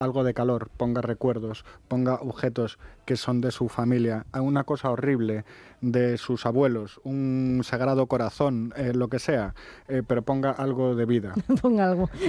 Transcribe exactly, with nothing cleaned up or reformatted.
algo de calor, ponga recuerdos, ponga objetos que son de su familia, a una cosa horrible de sus abuelos, un sagrado corazón, eh, lo que sea, eh, pero ponga algo de vida. Ponga algo.